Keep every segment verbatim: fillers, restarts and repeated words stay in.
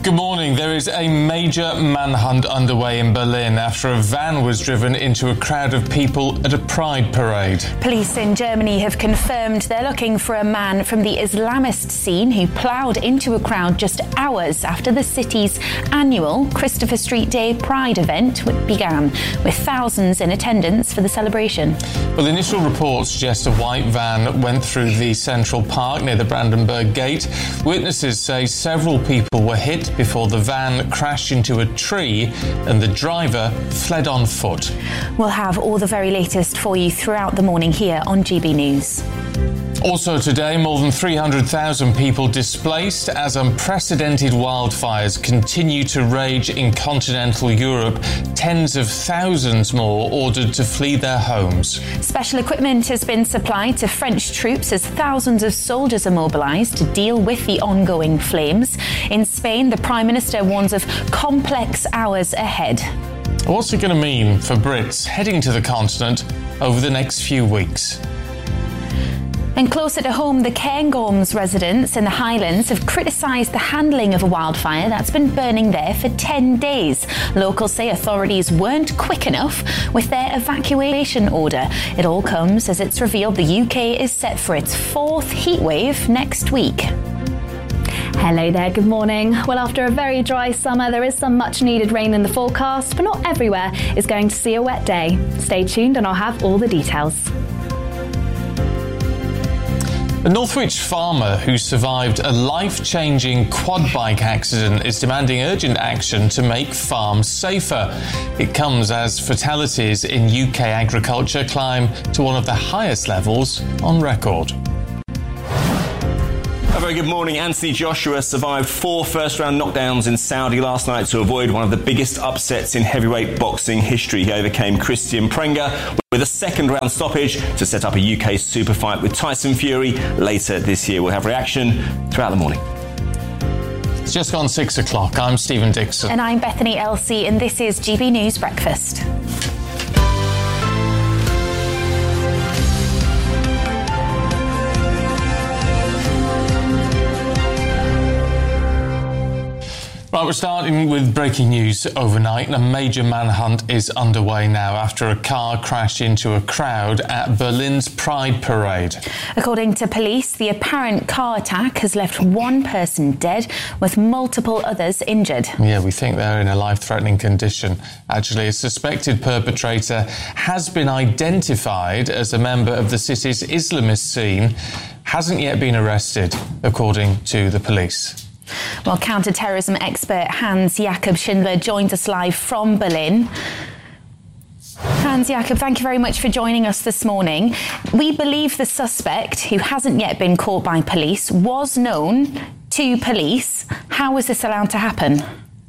Good morning. There is a major manhunt underway in Berlin after a van was driven into a crowd of people at a pride parade. Police in Germany have confirmed they're looking for a man from the Islamist scene who ploughed into a crowd just hours after the city's annual Christopher Street Day Pride event began, with thousands in attendance for the celebration. Well, initial reports suggest a white van went through the Central Park near the Brandenburg Gate. Witnesses say several people were hit before the van crashed into a tree and the driver fled on foot. We'll have all the very latest for you throughout the morning here on G B News. Also today, more than three hundred thousand people displaced as unprecedented wildfires continue to rage in continental Europe. Tens of thousands more ordered to flee their homes. Special equipment has been supplied to French troops as thousands of soldiers are mobilised to deal with the ongoing flames. In Spain, the Prime Minister warns of complex hours ahead. What's it going to mean for Brits heading to the continent over the next few weeks? And closer to home, the Cairngorms residents in the Highlands have criticised the handling of a wildfire that's been burning there for ten days. Locals say authorities weren't quick enough with their evacuation order. It all comes as it's revealed the U K is set for its fourth heatwave next week. Hello there, good morning. Well, after a very dry summer, there is some much needed rain in the forecast, but not everywhere is going to see a wet day. Stay tuned and I'll have all the details. A Northwich farmer who survived a life-changing quad bike accident is demanding urgent action to make farms safer. It comes as fatalities in U K agriculture climb to one of the highest levels on record. A very good morning. Anthony Joshua survived four first-round knockdowns in Saudi last night to avoid one of the biggest upsets in heavyweight boxing history. He overcame Christian Prenga with a second-round stoppage to set up a U K super fight with Tyson Fury later this year. We'll have reaction throughout the morning. It's just gone six o'clock. I'm Stephen Dixon. And I'm Bethany Elsey, and this is G B News Breakfast. Right, we're starting with breaking news overnight. A major manhunt is underway now after a car crashed into a crowd at Berlin's Pride Parade. According to police, the apparent car attack has left one person dead, with multiple others injured. Yeah, we think they're in a life-threatening condition. Actually, a suspected perpetrator has been identified as a member of the city's Islamist scene, hasn't yet been arrested, according to the police. Well, counter-terrorism expert Hans-Jakob Schindler joins us live from Berlin. Hans-Jakob, thank you very much for joining us this morning. We believe the suspect, who hasn't yet been caught by police, was known to police. How was this allowed to happen?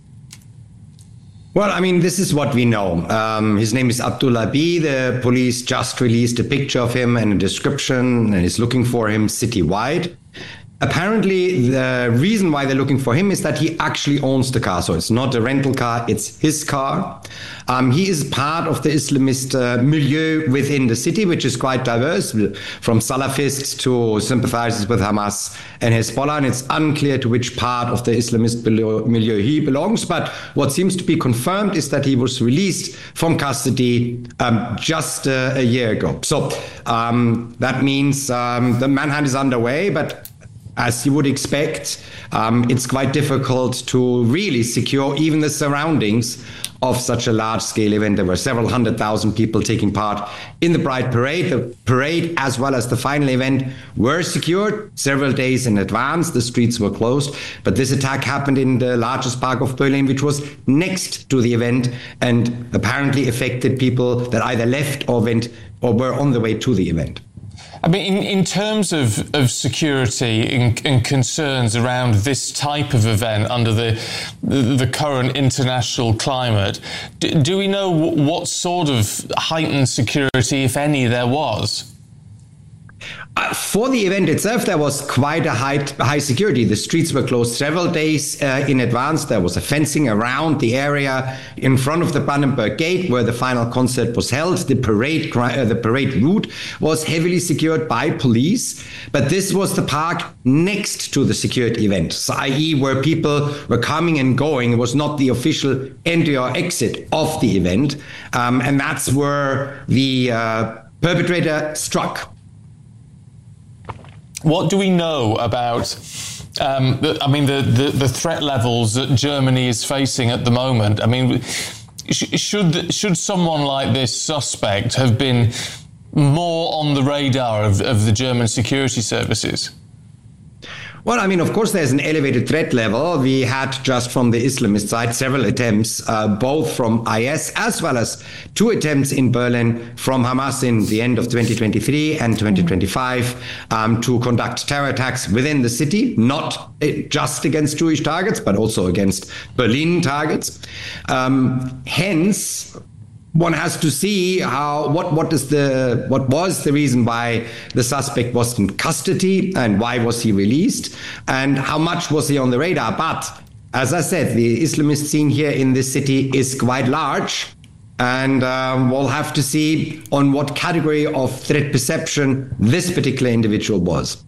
Well, I mean, this is what we know. Um, his name is Abdullah B. The police just released a picture of him and a description and is looking for him citywide. Apparently, the reason why they're looking for him is that he actually owns the car. So it's not a rental car, it's his car. Um, he is part of the Islamist uh, milieu within the city, which is quite diverse, from Salafists to sympathizers with Hamas and Hezbollah. And it's unclear to which part of the Islamist milieu he belongs. But what seems to be confirmed is that he was released from custody um, just uh, a year ago. So um, that means um, the manhunt is underway, but as you would expect, um, it's quite difficult to really secure even the surroundings of such a large-scale event. There were several hundred thousand people taking part in the Pride Parade. The parade, as well as the final event, were secured several days in advance. The streets were closed. But this attack happened in the largest park of Berlin, which was next to the event, and apparently affected people that either left or went or were on the way to the event. I mean, in, in terms of, of security and, and concerns around this type of event under the the, the current international climate, do, do we know what sort of heightened security, if any, there was? Uh, for the event itself, there was quite a high, high security. The streets were closed several days uh, in advance. There was a fencing around the area in front of the Brandenburg Gate where the final concert was held. The parade, uh, the parade route was heavily secured by police, but this was the park next to the secured event, so that is where people were coming and going. It was not the official entry or exit of the event, um, and that's where the uh, perpetrator struck. What do we know about, um, the, I mean, the, the, the threat levels that Germany is facing at the moment? I mean, sh- should should someone like this suspect have been more on the radar of, of the German security services? Well, I mean, of course, there's an elevated threat level. We had just from the Islamist side several attempts, uh, both from I S as well as two attempts in Berlin from Hamas in the end of twenty twenty-three and twenty twenty-five um, to conduct terror attacks within the city, not just against Jewish targets, but also against Berlin targets. Um, hence, one has to see how what what is the what was the reason why the suspect was in custody and why was he released and how much was he on the radar. But as I said, the Islamist scene here in this city is quite large, and um, we'll have to see on what category of threat perception this particular individual was.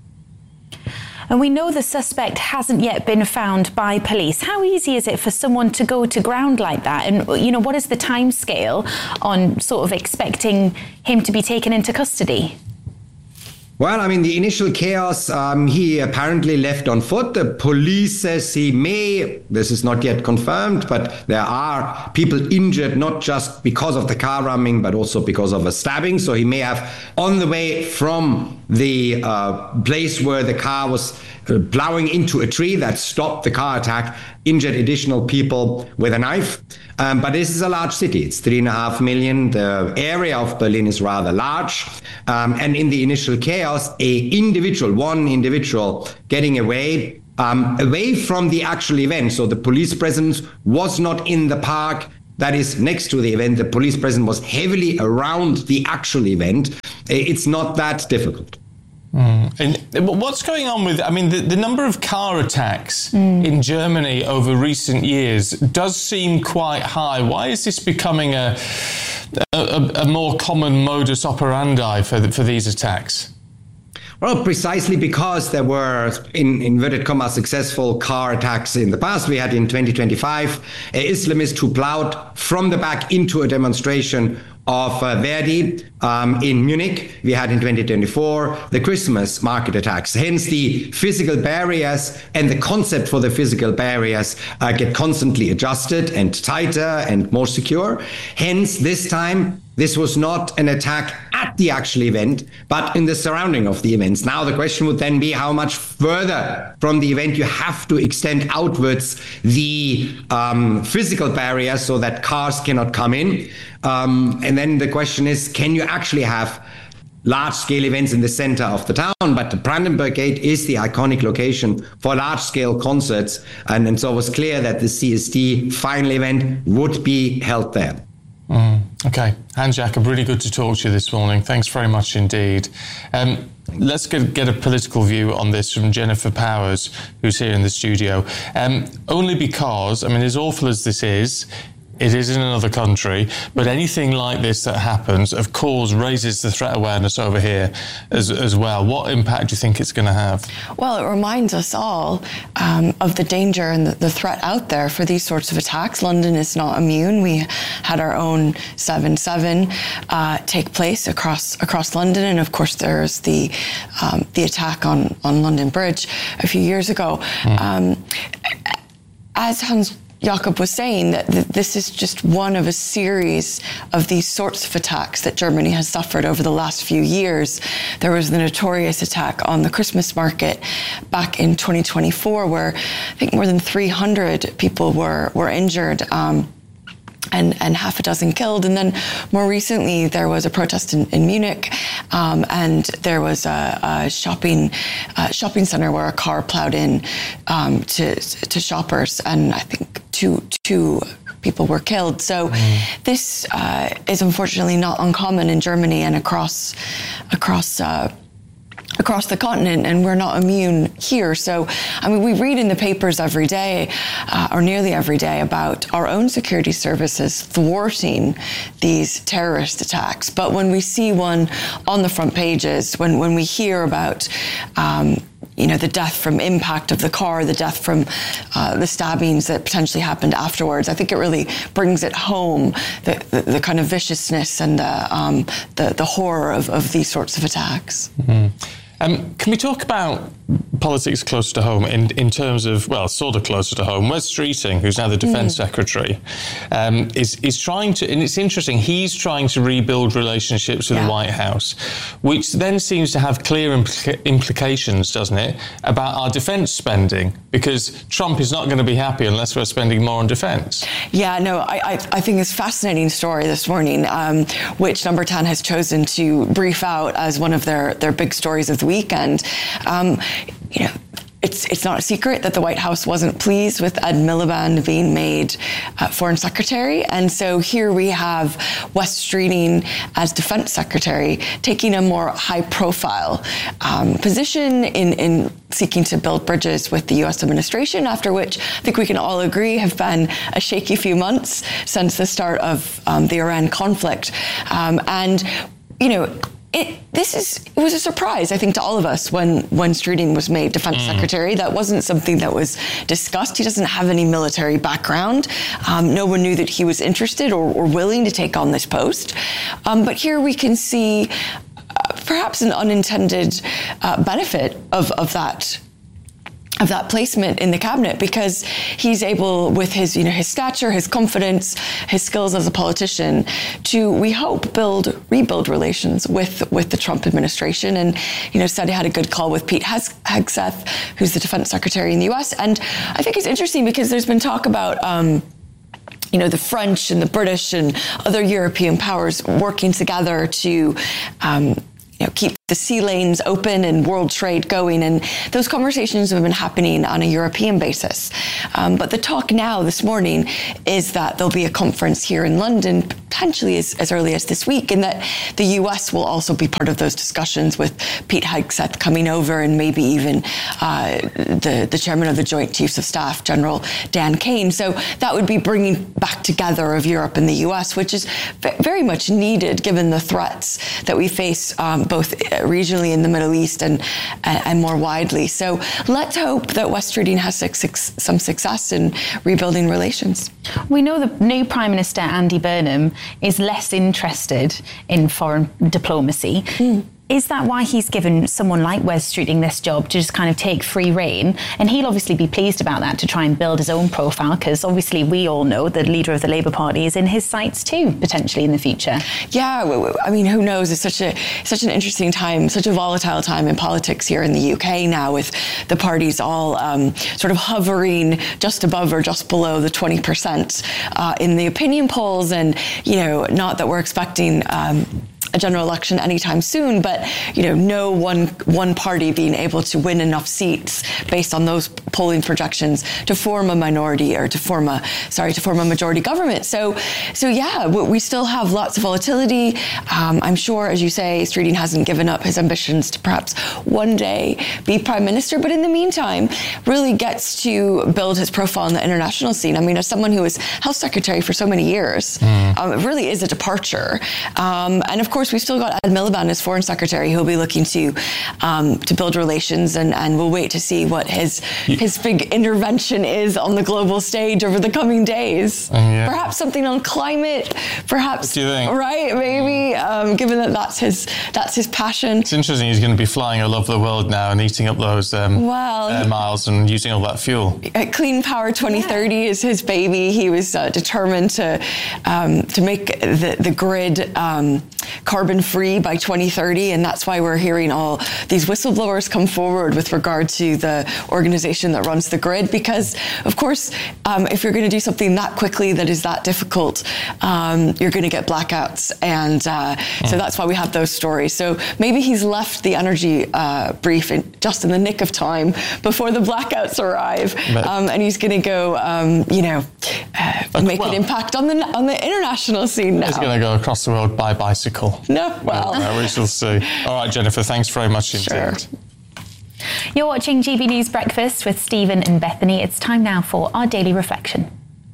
And we know the suspect hasn't yet been found by police. How easy is it for someone to go to ground like that? And, you know, what is the timescale on sort of expecting him to be taken into custody? Well, I mean, the initial chaos, um, he apparently left on foot. The police says he may, this is not yet confirmed, but there are people injured, not just because of the car ramming, but also because of a stabbing. So he may have, on the way from the uh, place where the car was uh, plowing into a tree that stopped the car attack, injured additional people with a knife. Um, but this is a large city. It's three and a half million. The area of Berlin is rather large. Um, and in the initial chaos, a individual, one individual getting away, um, away from the actual event. So the police presence was not in the park that is next to the event. The police presence was heavily around the actual event. It's not that difficult. Mm. And what's going on with, I mean, the, the number of car attacks mm. in Germany over recent years does seem quite high. Why is this becoming a a, a more common modus operandi for the, for these attacks? Well, precisely because there were, in inverted commas, successful car attacks in the past. We had in twenty twenty-five an Islamist who plowed from the back into a demonstration of uh, Verdi um, in Munich. We had in twenty twenty-four the Christmas market attacks. Hence the physical barriers and the concept for the physical barriers uh, get constantly adjusted and tighter and more secure. Hence this time, this was not an attack at the actual event, but in the surrounding of the events. Now the question would then be how much further from the event you have to extend outwards the um, physical barrier so that cars cannot come in. Um, and then the question is, can you actually have large-scale events in the center of the town? But the Brandenburg Gate is the iconic location for large-scale concerts. And, and so it was clear that the C S D final event would be held there. Mm, okay. Hans Jakob, really good to talk to you this morning. Thanks very much indeed. Um, let's get, get a political view on this from Jennifer Powers, who's here in the studio. Um, only because, I mean, as awful as this is, it is in another country, but anything like this that happens, of course, raises the threat awareness over here as, as well. What impact do you think it's going to have? Well, it reminds us all um, of the danger and the, the threat out there for these sorts of attacks. London is not immune. We had our own seven seven uh, take place across across London, and of course, there's the um, the attack on on London Bridge a few years ago. Mm. Um, as Hans Jakob was saying, that this is just one of a series of these sorts of attacks that Germany has suffered over the last few years. There was the notorious attack on the Christmas market back in twenty twenty-four, where I think more than three hundred people were, were injured. Um, And, and half a dozen killed. And then more recently, there was a protest in, in Munich, um, and there was a, a shopping uh, shopping center where a car plowed in um, to to shoppers, and I think two two people were killed. So mm. this uh, is unfortunately not uncommon in Germany and across across. Uh, across the continent, and we're not immune here. So, I mean, we read in the papers every day, uh, or nearly every day, about our own security services thwarting these terrorist attacks. But when we see one on the front pages, when, when we hear about um, you know, the death from impact of the car, the death from uh, the stabbings that potentially happened afterwards, I think it really brings it home, the, the, the kind of viciousness and the, um, the, the horror of, of these sorts of attacks. Mm-hmm. Um, can we talk about politics closer to home in, in terms of, well, sort of closer to home? Wes Streeting, who's now the Defence mm. Secretary, um, is, is trying to, and it's interesting, he's trying to rebuild relationships with yeah. the White House, which then seems to have clear implica- implications, doesn't it, about our defence spending, because Trump is not going to be happy unless we're spending more on defence. Yeah, no, I, I, I think it's a fascinating story this morning, um, which Number ten has chosen to brief out as one of their, their big stories of the weekend. Um, you know, it's it's not a secret that the White House wasn't pleased with Ed Miliband being made uh, Foreign Secretary. And so here we have Wes Streeting as Defense Secretary taking a more high-profile um, position in, in seeking to build bridges with the U S administration, after which I think we can all agree have been a shaky few months since the start of um, the Iran conflict. Um, and, you know, It, this is, it was a surprise, I think, to all of us when, when Streeting was made Defense mm. Secretary. That wasn't something that was discussed. He doesn't have any military background. Um, no one knew that he was interested or, or willing to take on this post. Um, but here we can see uh, perhaps an unintended uh, benefit of, of that of that placement in the cabinet, because he's able, with his, you know, his stature, his confidence, his skills as a politician, to, we hope, build, rebuild relations with, with the Trump administration. And, you know, said he had a good call with Pete Hegseth, who's the Defense Secretary in the U S. And I think it's interesting because there's been talk about, um, you know, the French and the British and other European powers working together to, um, you know, keep the sea lanes open and world trade going. And those conversations have been happening on a European basis. Um, but the talk now this morning is that there'll be a conference here in London, potentially as, as early as this week, and that the U S will also be part of those discussions, with Pete Hegseth coming over, and maybe even uh, the, the chairman of the Joint Chiefs of Staff, General Dan Kane. So that would be bringing back together of Europe and the U S, which is very much needed given the threats that we face um, both regionally in the Middle East and and more widely. So let's hope that Wes Streeting has some success in rebuilding relations. We know the new Prime Minister, Andy Burnham, is less interested in foreign diplomacy. Mm. Is that why he's given someone like Wes Streeting this job, to just kind of take free rein? And he'll obviously be pleased about that, to try and build his own profile, because obviously we all know the leader of the Labour Party is in his sights too, potentially in the future. Yeah, I mean, who knows? It's such a such an interesting time, such a volatile time in politics here in the U K now, with the parties all um, sort of hovering just above or just below the twenty percent uh, in the opinion polls. And, you know, not that we're expecting Um, a general election anytime soon, but, you know, no one one party being able to win enough seats based on those polling projections to form a minority or to form a sorry to form a majority government. So, so yeah, we still have lots of volatility. Um, I'm sure, as you say, Streeting hasn't given up his ambitions to perhaps one day be prime minister, but in the meantime, really gets to build his profile in the international scene. I mean, as someone who was health secretary for so many years, mm. um, it really is a departure. Um, and of course, we've still got Ed Miliband as Foreign Secretary, who'll be looking to um, to build relations, and, and we'll wait to see what his his big intervention is on the global stage over the coming days. Uh, yeah. Perhaps something on climate, perhaps, what do you think? Right? Maybe, um, given that that's his that's his passion. It's interesting. He's going to be flying all over the world now and eating up those um, well, air miles and using all that fuel. Clean Power twenty thirty yeah. is his baby. He was uh, determined to um, to make the the grid Um, carbon-free by twenty thirty, and that's why we're hearing all these whistleblowers come forward with regard to the organization that runs the grid, because, of course, um, if you're going to do something that quickly that is that difficult, um, you're going to get blackouts, and uh, mm. so that's why we have those stories. So maybe he's left the energy uh, brief in, just in the nick of time before the blackouts arrive, um, and he's going to go, um, you know, uh, Like, make well, an impact on the on the international scene now. He's going to go across the world by bicycle. No, well. Uh, we shall see. All right, Jennifer, thanks very much indeed. Sure. You're watching G B News Breakfast with Stephen and Bethany. It's time now for our daily reflection.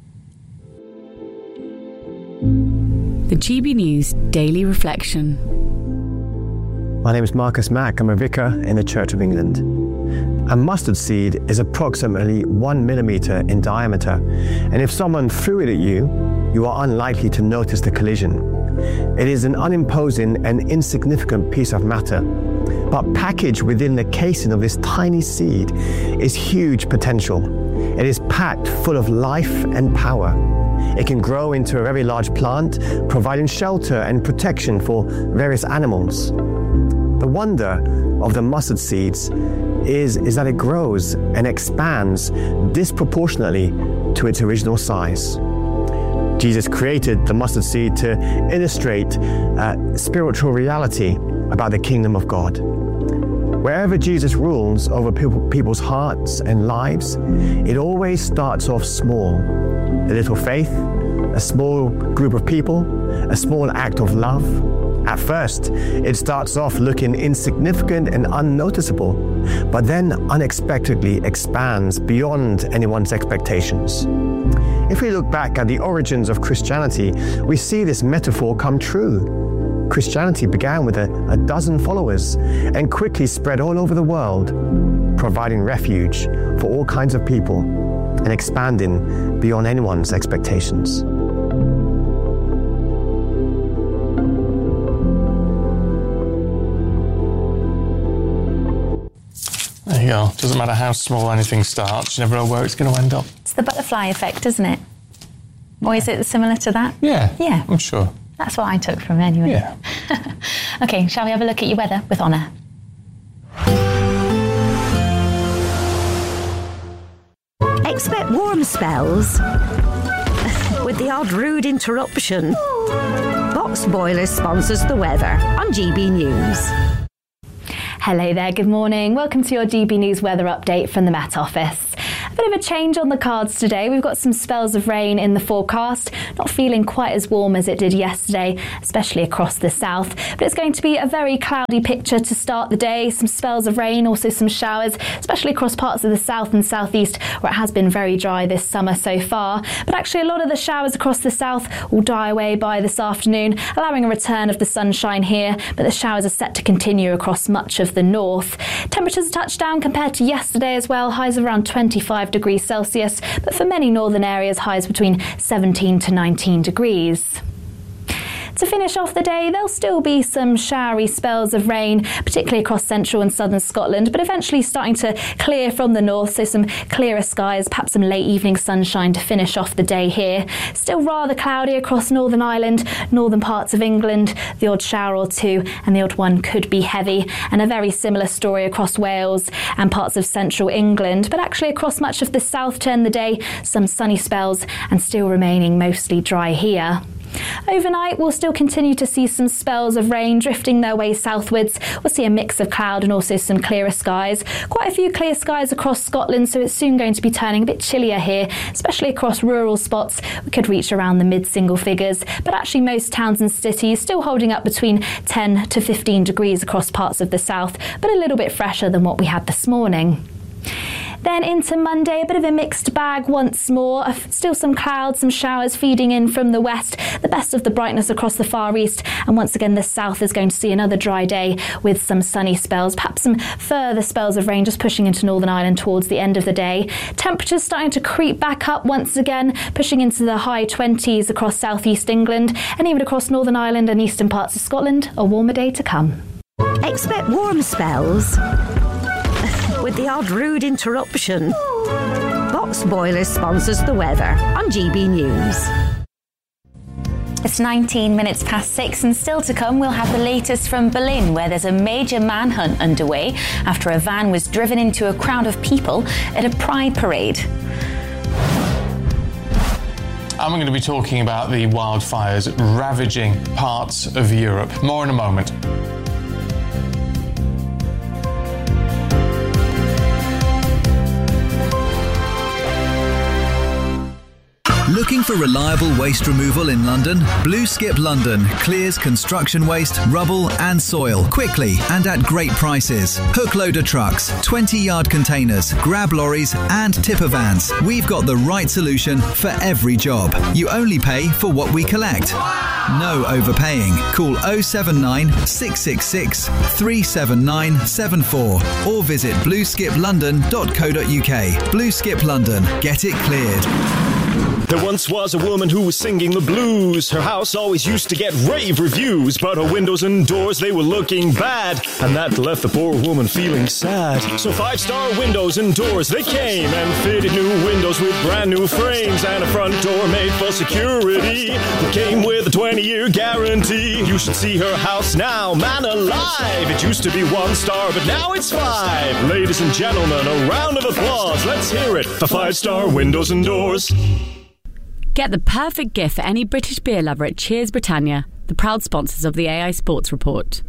The G B News Daily Reflection. My name is Marcus Mack. I'm a vicar in the Church of England. A mustard seed is approximately one millimetre in diameter, and if someone threw it at you, you are unlikely to notice the collision. It is an unimposing and insignificant piece of matter, but packaged within the casing of this tiny seed is huge potential. It is packed full of life and power. It can grow into a very large plant, providing shelter and protection for various animals. The wonder of the mustard seeds is, is that it grows and expands disproportionately to its original size. Jesus created the mustard seed to illustrate uh, spiritual reality about the kingdom of God. Wherever Jesus rules over people, people's hearts and lives, it always starts off small. A little faith, a small group of people, a small act of love. At first, it starts off looking insignificant and unnoticeable, but then unexpectedly expands beyond anyone's expectations. If we look back at the origins of Christianity, we see this metaphor come true. Christianity began with a, a dozen followers and quickly spread all over the world, providing refuge for all kinds of people and expanding beyond anyone's expectations. There you go. Doesn't matter how small anything starts, you never know where it's going to end up. It's the butterfly effect, isn't it? Or is it similar to that? Yeah. Yeah. I'm sure. That's what I took from it anyway. Yeah. Okay, shall we have a look at your weather with Honor? Expect warm spells with the odd rude interruption. Box Boilers sponsors the weather on G B News. Hello there, good morning. Welcome to your G B News weather update from the Met Office. A bit of a change on the cards today. We've got some spells of rain in the forecast. Not feeling quite as warm as it did yesterday, especially across the south. But it's going to be a very cloudy picture to start the day. Some spells of rain, also some showers, especially across parts of the south and southeast where it has been very dry this summer so far. But actually a lot of the showers across the south will die away by this afternoon, allowing a return of the sunshine here. But the showers are set to continue across much of the north. Temperatures touched down compared to yesterday as well. Highs of around twenty-five degrees Celsius, but for many northern areas, highs between seventeen to nineteen degrees. To finish off the day, there'll still be some showery spells of rain, particularly across central and southern Scotland, but eventually starting to clear from the north, so some clearer skies, perhaps some late evening sunshine to finish off the day here. Still rather cloudy across Northern Ireland, northern parts of England, the odd shower or two, and the odd one could be heavy, and a very similar story across Wales and parts of central England, but actually across much of the south to end the day, some sunny spells and still remaining mostly dry here. Overnight, we'll still continue to see some spells of rain drifting their way southwards. We'll see a mix of cloud and also some clearer skies. Quite a few clear skies across Scotland, so it's soon going to be turning a bit chillier here, especially across rural spots. We could reach around the mid-single figures, but actually most towns and cities still holding up between ten to fifteen degrees across parts of the south, but a little bit fresher than what we had this morning. Then into Monday, a bit of a mixed bag once more. Still some clouds, some showers feeding in from the west. The best of the brightness across the far east. And once again, the south is going to see another dry day with some sunny spells. Perhaps some further spells of rain just pushing into Northern Ireland towards the end of the day. Temperatures starting to creep back up once again, pushing into the high twenties across southeast England. And even across Northern Ireland and eastern parts of Scotland, a warmer day to come. Expect warm spells with the odd rude interruption. Box Boilers sponsors the weather on G B News. It's nineteen minutes past six, and still to come, we'll have the latest from Berlin, where there's a major manhunt underway after a van was driven into a crowd of people at a pride parade. And we're going to be talking about the wildfires ravaging parts of Europe. More in a moment. Looking for reliable waste removal in London? Blue Skip London clears construction waste, rubble and soil quickly and at great prices. Hook loader trucks, twenty yard containers, grab lorries and tipper vans. We've got the right solution for every job. You only pay for what we collect. No overpaying. Call oh seven nine, six six six, three seven nine seven four or visit blue skip london dot co dot uk. Blue Skip London. Get it cleared. There once was a woman who was singing the blues. Her house always used to get rave reviews, but her windows and doors, they were looking bad, and that left the poor woman feeling sad. So five-star windows and doors, they came and fitted new windows with brand new frames and a front door made for security. It came with a twenty year guarantee. You should see her house now, man alive. It used to be one star, but now it's five. Ladies and gentlemen, a round of applause. Let's hear it for five-star windows and doors. Get the perfect gift for any British beer lover at Cheers Britannia, the proud sponsors of the A I Sports Report.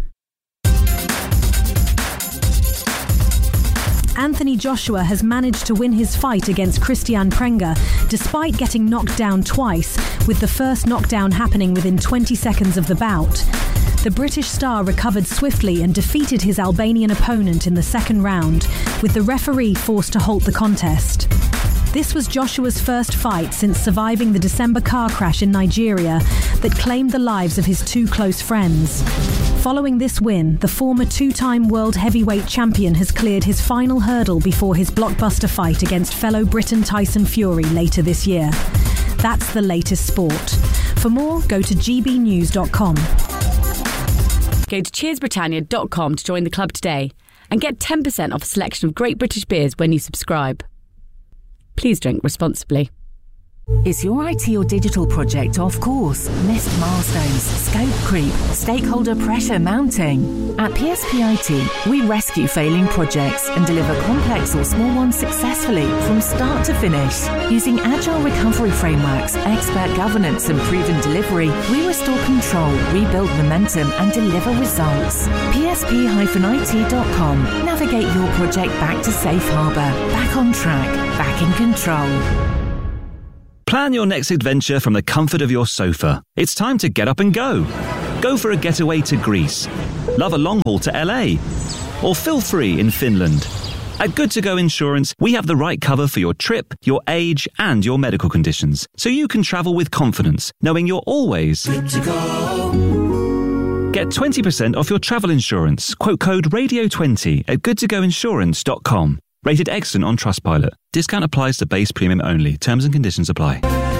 Anthony Joshua has managed to win his fight against Christian Prenga, despite getting knocked down twice, with the first knockdown happening within twenty seconds of the bout. The British star recovered swiftly and defeated his Albanian opponent in the second round, with the referee forced to halt the contest. This was Joshua's first fight since surviving the December car crash in Nigeria that claimed the lives of his two close friends. Following this win, the former two-time world heavyweight champion has cleared his final hurdle before his blockbuster fight against fellow Briton Tyson Fury later this year. That's the latest sport. For more, go to g b news dot com. Go to cheers britannia dot com to join the club today and get ten percent off a selection of great British beers when you subscribe. Please drink responsibly. Is your I T or digital project off course? Missed milestones, scope creep, stakeholder pressure mounting? At P S P I T, we rescue failing projects and deliver complex or small ones successfully from start to finish. Using agile recovery frameworks, expert governance and proven delivery, we restore control, rebuild momentum and deliver results. P S P I T dot com. Navigate your project back to safe harbour, back on track, back in control. Plan your next adventure from the comfort of your sofa. It's time to get up and go. Go for a getaway to Greece. Love a long haul to L A. Or feel free in Finland. At Good To Go Insurance, we have the right cover for your trip, your age, and your medical conditions, so you can travel with confidence, knowing you're always good to go. Get twenty percent off your travel insurance. Quote code radio twenty at good to go insurance dot com. Rated excellent on Trustpilot. Discount applies to base premium only. Terms and conditions apply.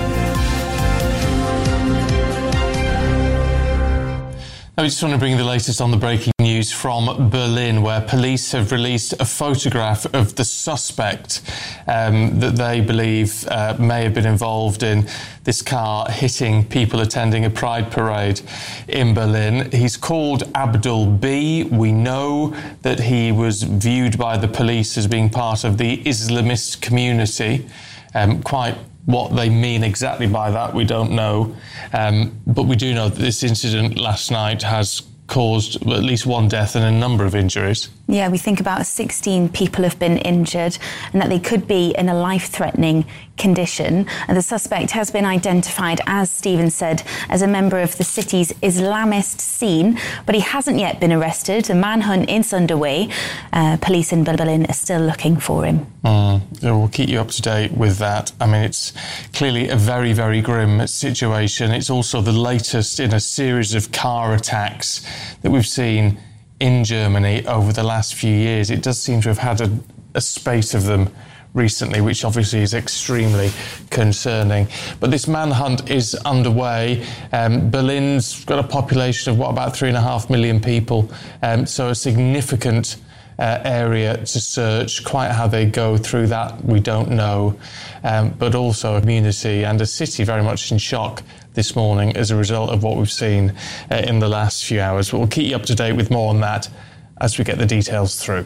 I just want to bring the latest on the breaking news from Berlin, where police have released a photograph of the suspect um, that they believe uh, may have been involved in this car hitting people attending a pride parade in Berlin. He's called Abdul B. We know that he was viewed by the police as being part of the Islamist community. Um, quite what they mean exactly by that, we don't know. Um, but we do know that this incident last night has caused at least one death and a number of injuries. Yeah, we think about sixteen people have been injured and that they could be in a life-threatening condition. And the suspect has been identified, as Stephen said, as a member of the city's Islamist scene, but he hasn't yet been arrested. A manhunt is underway. Uh, police in Berlin are still looking for him. Mm, we'll keep you up to date with that. I mean, it's clearly a very, very grim situation. It's also the latest in a series of car attacks that we've seen in Germany over the last few years. It does seem to have had a, a spate of them recently, which obviously is extremely concerning. But this manhunt is underway. Um, Berlin's got a population of, what, about three and a half million people, um, so a significant uh, area to search. Quite how they go through that, we don't know. Um, but also a community and a city very much in shock this morning as a result of what we've seen uh, in the last few hours. But we'll keep you up to date with more on that as we get the details through.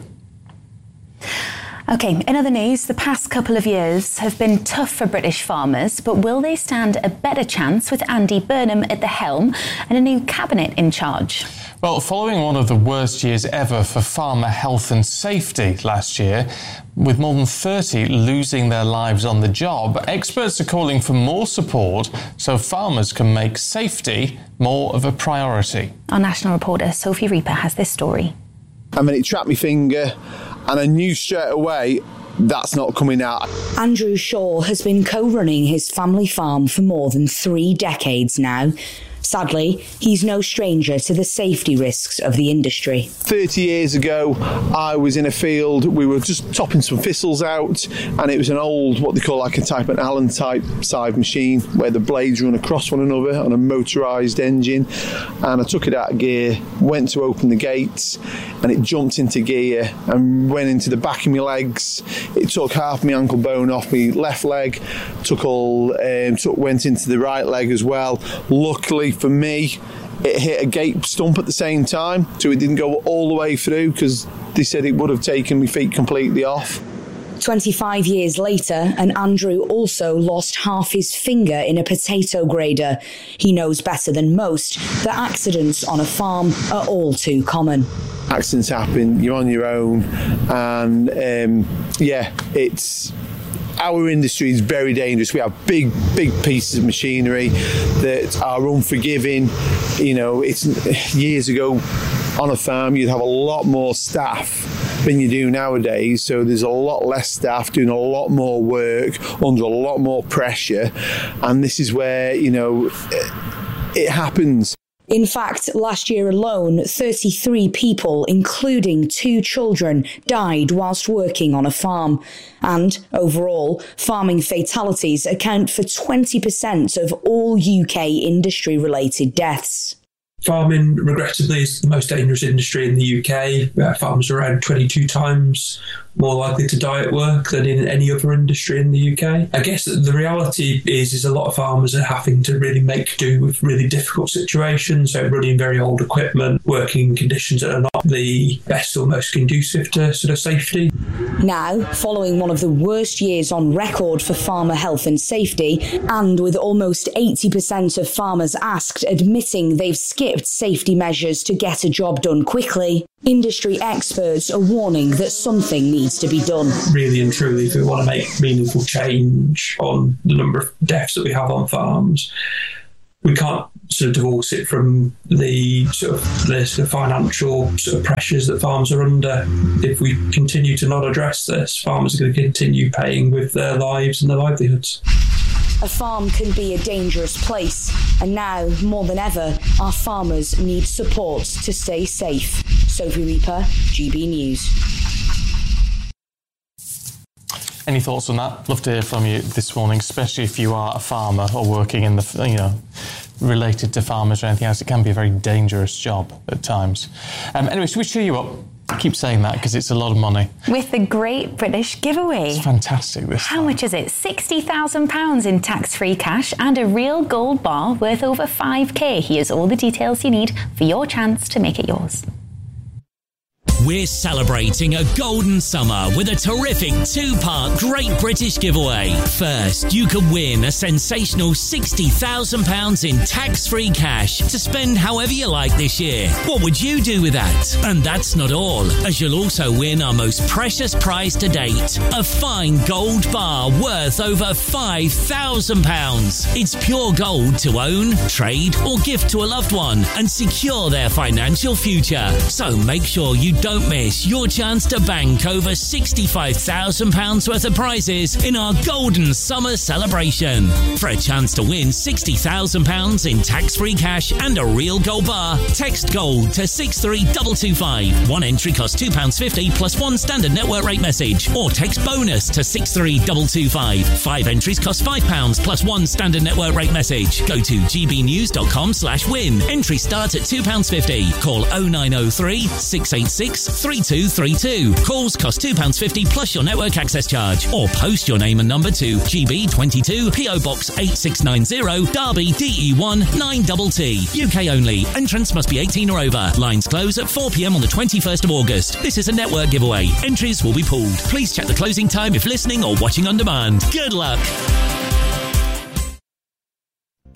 OK, in other news, the past couple of years have been tough for British farmers, but will they stand a better chance with Andy Burnham at the helm and a new cabinet in charge? Well, following one of the worst years ever for farmer health and safety last year, with more than thirty losing their lives on the job, experts are calling for more support so farmers can make safety more of a priority. Our national reporter Sophie Reaper has this story. I mean, it trapped my finger and I knew straight away that's not coming out. Andrew Shaw has been co-running his family farm for more than three decades now. Sadly, he's no stranger to the safety risks of the industry. thirty years ago, I was in a field, we were just topping some thistles out, and it was an old, what they call like a type, an Allen type sieve machine, where the blades run across one another on a motorised engine. And I took it out of gear, went to open the gates, and it jumped into gear and went into the back of my legs. It took half my ankle bone off my left leg, took all, um, took, went into the right leg as well. Luckily for me, it hit a gate stump at the same time, so it didn't go all the way through because they said it would have taken my feet completely off. twenty-five years later, and Andrew also lost half his finger in a potato grader. He knows better than most that accidents on a farm are all too common. Accidents happen, you're on your own, and um, yeah, it's... Our industry is very dangerous. We have big, big pieces of machinery that are unforgiving. You know, it's years ago on a farm, you'd have a lot more staff than you do nowadays. So there's a lot less staff doing a lot more work under a lot more pressure. And this is where, you know, it happens. In fact, last year alone, thirty-three people, including two children, died whilst working on a farm. And overall, farming fatalities account for twenty percent of all U K industry-related deaths. Farming, regrettably, is the most dangerous industry in the U K. Farmers are around twenty-two times more likely to die at work than in any other industry in the U K. I guess the reality is, is a lot of farmers are having to really make do with really difficult situations, so running very old equipment, working in conditions that are not the best or most conducive to sort of safety. Now, following one of the worst years on record for farmer health and safety, and with almost eighty percent of farmers asked admitting they've skipped safety measures to get a job done quickly, industry experts are warning that something needs to be done. Really and truly, if we want to make meaningful change on the number of deaths that we have on farms, we can't sort of divorce it from the sort of the sort of financial sort of pressures that farms are under. If we continue to not address this, farmers are going to continue paying with their lives and their livelihoods. A farm can be a dangerous place, and now, more than ever, our farmers need support to stay safe. Sophie Reaper, G B News. Any thoughts on that? Love to hear from you this morning, especially if you are a farmer or working in the, you know, related to farmers or anything else. It can be a very dangerous job at times. Um, anyway, should we cheer you up? I keep saying that because it's a lot of money. With the Great British Giveaway. It's fantastic, this. How much is it? sixty thousand pounds in tax-free cash and a real gold bar worth over five K. Here's all the details you need for your chance to make it yours. We're celebrating a golden summer with a terrific two-part Great British Giveaway. First, you could win a sensational sixty thousand pounds in tax-free cash to spend however you like this year. What would you do with that? And that's not all, as you'll also win our most precious prize to date, a fine gold bar worth over five thousand pounds. It's pure gold to own, trade or gift to a loved one and secure their financial future. So make sure you don't Don't miss your chance to bank over sixty-five thousand pounds worth of prizes in our Golden Summer celebration. For a chance to win sixty thousand pounds in tax-free cash and a real gold bar, text GOLD to six three two two five. One entry costs two pounds fifty plus one standard network rate message, or text BONUS to six three two two five. Five entries cost five pounds plus one standard network rate message. Go to gbnews.com slash win. Entry starts at two pounds fifty. Call oh nine oh three, six eight six, three two three two. Calls cost two pounds fifty plus your network access charge, or post your name and number to G B twenty-two P O Box eight six nine zero, Derby D E one nine T T. U K only. Entrance must be eighteen or over. Lines close at four p m on the twenty-first of August. This is a network giveaway. Entries will be pulled. Please check the closing time if listening or watching on demand. Good luck.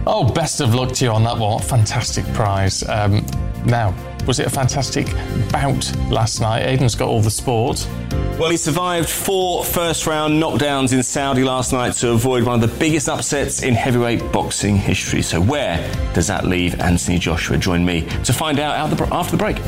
Oh, best of luck to you on that one. Fantastic prize. Um, now, was it a fantastic bout last night? Aidan's got all the sport. Well, he survived four first-round knockdowns in Saudi last night to avoid one of the biggest upsets in heavyweight boxing history. So where does that leave Anthony Joshua? Join me to find out after the break.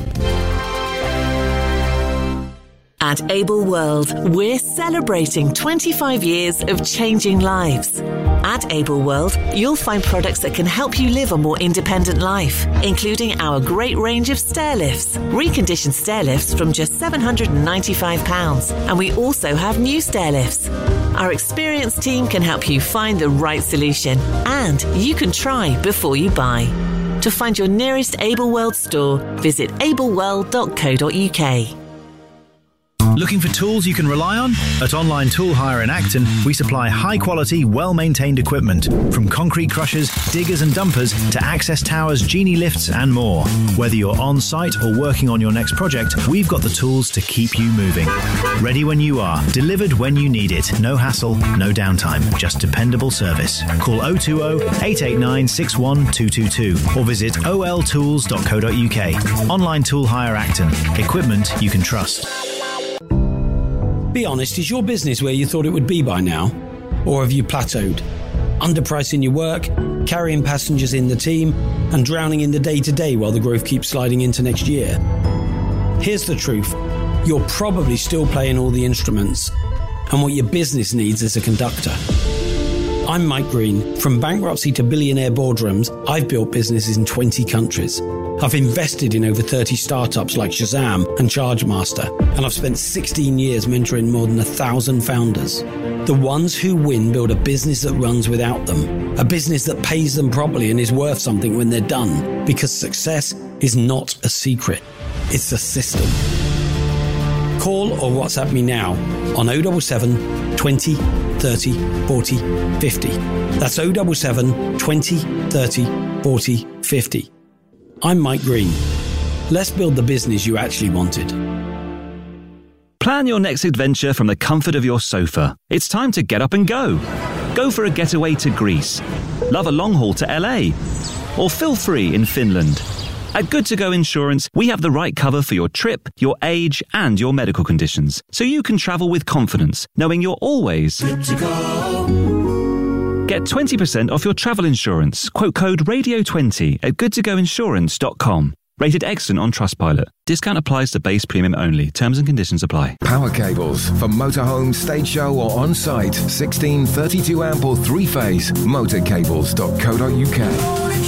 At Able World, we're celebrating twenty-five years of changing lives. At Able World, you'll find products that can help you live a more independent life, including our great range of stair lifts, reconditioned stair lifts from just seven hundred ninety-five pounds. And we also have new stair lifts. Our experienced team can help you find the right solution, and you can try before you buy. To find your nearest Able World store, visit able world dot co dot uk. Looking for tools you can rely on? At Online Tool Hire in Acton, we supply high-quality, well-maintained equipment, from concrete crushers, diggers and dumpers to access towers, genie lifts and more. Whether you're on-site or working on your next project, we've got the tools to keep you moving. Ready when you are, delivered when you need it. No hassle, no downtime, just dependable service. Call oh two oh, eight eight nine, six one two two two or visit o l tools dot co dot uk. Online Tool Hire Acton. Equipment you can trust. Be honest, is your business where you thought it would be by now? Or have you plateaued? Underpricing your work, carrying passengers in the team, and drowning in the day-to-day while the growth keeps sliding into next year? Here's the truth. You're probably still playing all the instruments, and what your business needs is a conductor. I'm Mike Green. From bankruptcy to billionaire boardrooms, I've built businesses in twenty countries. I've invested in over thirty startups like Shazam and Chargemaster, and I've spent sixteen years mentoring more than a thousand founders. The ones who win build a business that runs without them, a business that pays them properly and is worth something when they're done, because success is not a secret, it's a system. Call or WhatsApp me now on oh seven seven, twenty, thirty, forty, fifty. That's oh seven seven, twenty, thirty, forty, fifty. I'm Mike Green. Let's build the business you actually wanted. Plan your next adventure from the comfort of your sofa. It's time to get up and go. Go for a getaway to Greece. Love a long haul to L A. Or feel free in Finland. At Good To Go Insurance, we have the right cover for your trip, your age, and your medical conditions, so you can travel with confidence, knowing you're always good to go. Get twenty percent off your travel insurance. Quote code radio twenty at good to go insurance dot com. Rated excellent on Trustpilot. Discount applies to base premium only. Terms and conditions apply. Power cables for motorhome, stage show or on-site. sixteen, thirty-two amp or three-phase. motor cables dot co dot uk.